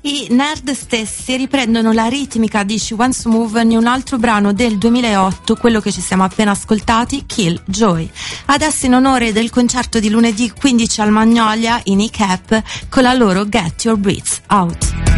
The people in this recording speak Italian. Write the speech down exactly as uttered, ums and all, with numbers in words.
I Nerd stessi riprendono la ritmica di She Wants to Move in un altro brano del duemilaotto, quello che ci siamo appena ascoltati, Kill Joy. Adesso in onore del concerto di lunedì quindici al Magnolia in I C A P con la loro Get Your Breath Out.